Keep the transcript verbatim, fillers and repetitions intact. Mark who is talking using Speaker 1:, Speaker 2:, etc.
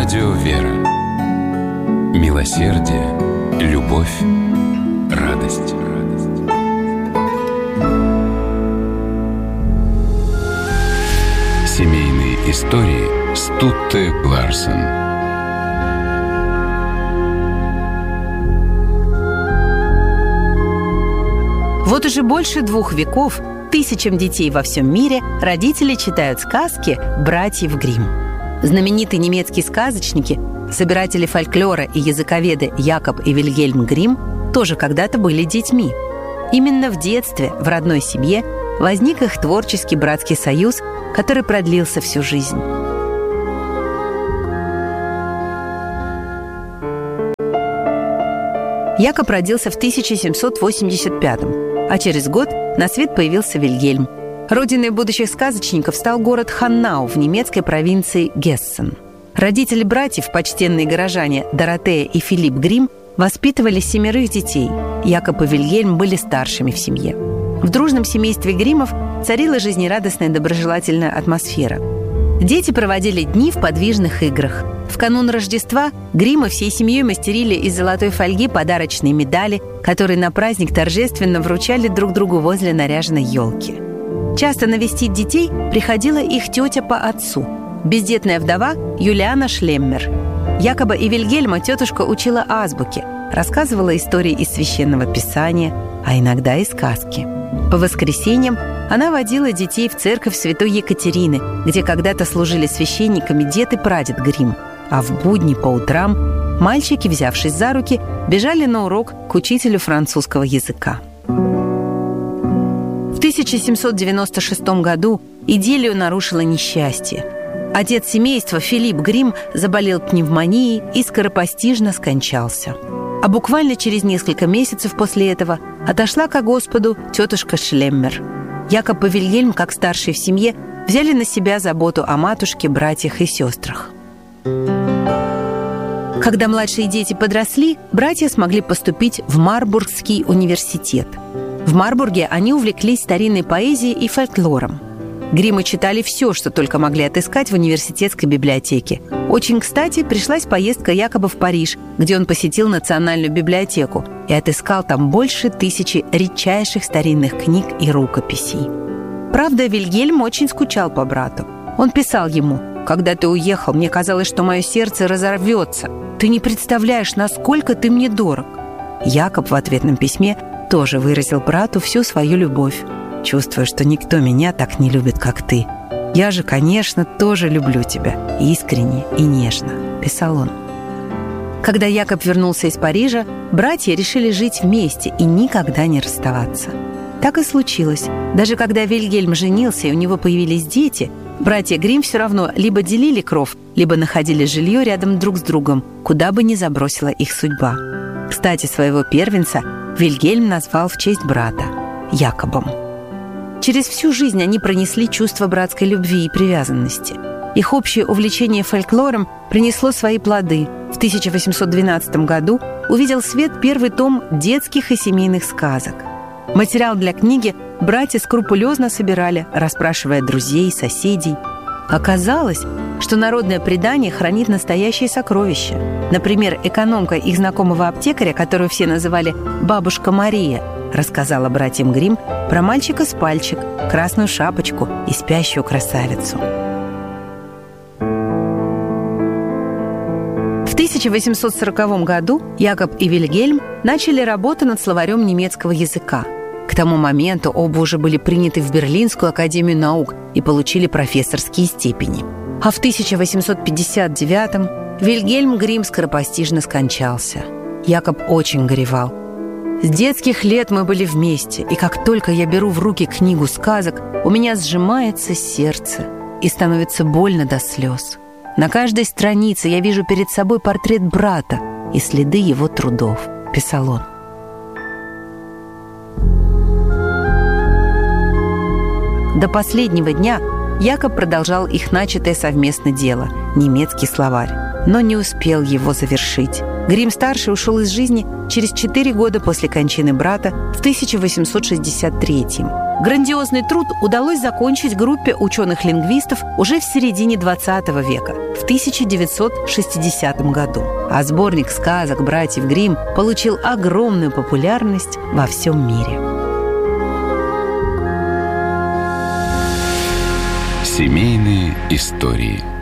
Speaker 1: Радио «Вера». Милосердие, любовь, радость. Семейные истории Стутте Ларсен.
Speaker 2: Вот уже больше двух веков тысячам детей во всем мире родители читают сказки братьев Гримм. Знаменитые немецкие сказочники, собиратели фольклора и языковеды Якоб и Вильгельм Гримм тоже когда-то были детьми. Именно в детстве, в родной семье, возник их творческий братский союз, который продлился всю жизнь. Якоб родился в тысяча семьсот восемьдесят пятом, а через год на свет появился Вильгельм. Родиной будущих сказочников стал город Ханнау в немецкой провинции Гессен. Родители братьев, почтенные горожане Доротея и Филипп Гримм, воспитывали семерых детей. Якоб и Вильгельм были старшими в семье. В дружном семействе Гриммов царила жизнерадостная доброжелательная атмосфера. Дети проводили дни в подвижных играх. В канун Рождества Гриммы всей семьей мастерили из золотой фольги подарочные медали, которые на праздник торжественно вручали друг другу возле наряженной елки. Часто навестить детей приходила их тетя по отцу, бездетная вдова Юлиана Шлеммер. Якоба и Вильгельма тетушка учила азбуке, рассказывала истории из Священного Писания, а иногда и сказки. По воскресеньям она водила детей в церковь святой Екатерины, где когда-то служили священниками дед и прадед Гримм, а в будни по утрам мальчики, взявшись за руки, бежали на урок к учителю французского языка. В тысяча семьсот девяносто шестом году идиллию нарушило несчастье. Отец семейства Филипп Гримм заболел пневмонией и скоропостижно скончался. А буквально через несколько месяцев после этого отошла ко Господу тетушка Шлеммер. Якоб и Вильгельм, как старшие в семье, взяли на себя заботу о матушке, братьях и сестрах. Когда младшие дети подросли, братья смогли поступить в Марбургский университет. В Марбурге они увлеклись старинной поэзией и фольклором. Гриммы читали все, что только могли отыскать в университетской библиотеке. Очень кстати пришлась поездка Якоба в Париж, где он посетил Национальную библиотеку и отыскал там больше тысячи редчайших старинных книг и рукописей. Правда, Вильгельм очень скучал по брату. Он писал ему: «Когда ты уехал, мне казалось, что мое сердце разорвется. Ты не представляешь, насколько ты мне дорог». Якоб в ответном письме тоже выразил брату всю свою любовь. «Чувствую, что никто меня так не любит, как ты. Я же, конечно, тоже люблю тебя, искренне и нежно», – писал он. Когда Якоб вернулся из Парижа, братья решили жить вместе и никогда не расставаться. Так и случилось. Даже когда Вильгельм женился и у него появились дети, братья Гримм все равно либо делили кров, либо находили жилье рядом друг с другом, куда бы ни забросила их судьба. Кстати, своего первенца Вильгельм назвал в честь брата – Якобом. Через всю жизнь они пронесли чувство братской любви и привязанности. Их общее увлечение фольклором принесло свои плоды. В тысяча восемьсот двенадцатом году увидел свет первый том детских и семейных сказок. Материал для книги братья скрупулезно собирали, расспрашивая друзей, соседей. Оказалось, что народное предание хранит настоящие сокровища. Например, экономка их знакомого аптекаря, которую все называли «бабушка Мария», рассказала братьям Гримм про мальчика с пальчик, красную шапочку и спящую красавицу. В тысяча восемьсот сороковом году Якоб и Вильгельм начали работу над словарем немецкого языка. К тому моменту оба уже были приняты в Берлинскую академию наук и получили профессорские степени. А в тысяча восемьсот пятьдесят девятом Вильгельм Гримм скоропостижно скончался. Якоб очень горевал. «С детских лет мы были вместе, и как только я беру в руки книгу сказок, у меня сжимается сердце и становится больно до слез. На каждой странице я вижу перед собой портрет брата и следы его трудов», – писал он. До последнего дня Якоб продолжал их начатое совместное дело – немецкий словарь, но не успел его завершить. Гримм-старший ушел из жизни через четыре года после кончины брата в тысяча восемьсот шестьдесят третьем. Грандиозный труд удалось закончить группе ученых-лингвистов уже в середине двадцатого века, в тысяча девятьсот шестидесятом году. А сборник сказок братьев Гримм получил огромную популярность во всем мире.
Speaker 1: Семейные истории.